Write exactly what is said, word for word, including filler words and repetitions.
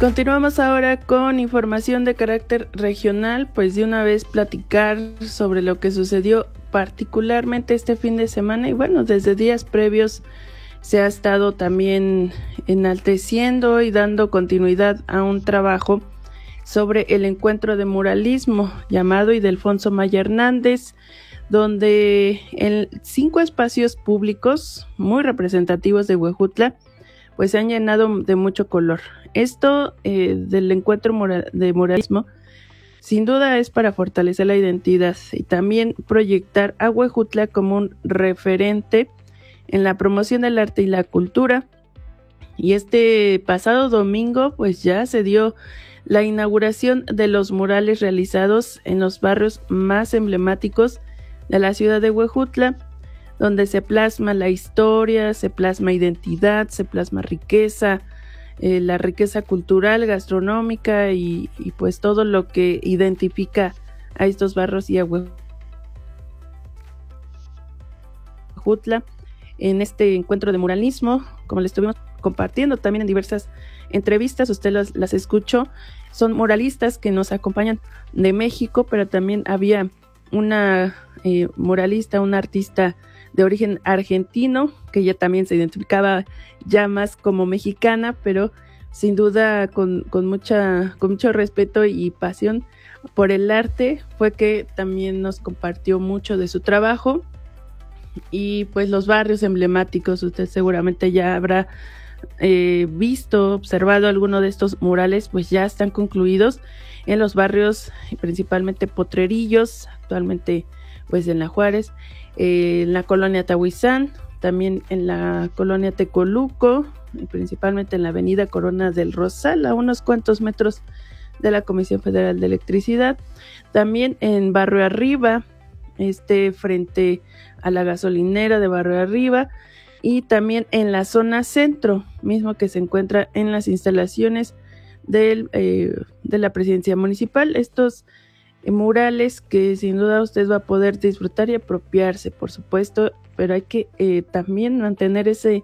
Continuamos ahora con información de carácter regional, pues de una vez platicar sobre lo que sucedió particularmente este fin de semana y bueno, desde días previos se ha estado también enalteciendo y dando continuidad a un trabajo sobre el encuentro de muralismo llamado Ildefonso Maya Hernández, donde en cinco espacios públicos muy representativos de Huejutla pues se han llenado de mucho color. Esto eh, del encuentro mora- de muralismo sin duda es para fortalecer la identidad y también proyectar a Huejutla como un referente en la promoción del arte y la cultura. Y este pasado domingo pues ya se dio la inauguración de los murales realizados en los barrios más emblemáticos de la ciudad de Huejutla, donde se plasma la historia, se plasma identidad, se plasma riqueza, eh, la riqueza cultural, gastronómica y, y pues todo lo que identifica a estos barrios y a Huejutla. En este encuentro de muralismo, como le estuvimos compartiendo también en diversas entrevistas, usted las, las escuchó, son muralistas que nos acompañan de México, pero también había una eh, muralista, una artista de origen argentino, que ella también se identificaba ya más como mexicana, pero sin duda con, con, mucha, con mucho respeto y pasión por el arte, fue que también nos compartió mucho de su trabajo. Y pues los barrios emblemáticos, usted seguramente ya habrá eh, visto, observado alguno de estos murales, pues ya están concluidos en los barrios principalmente Potrerillos, actualmente pues en la Juárez, eh, en la colonia Tahuizán, también en la colonia Tecoluco, principalmente en la avenida Corona del Rosal, a unos cuantos metros de la Comisión Federal de Electricidad, también en Barrio Arriba, este frente a la gasolinera de Barrio Arriba, y también en la zona centro, mismo que se encuentra en las instalaciones del, eh, de la presidencia municipal. Estos eh, murales que sin duda usted va a poder disfrutar y apropiarse, por supuesto, pero hay que eh, también mantener ese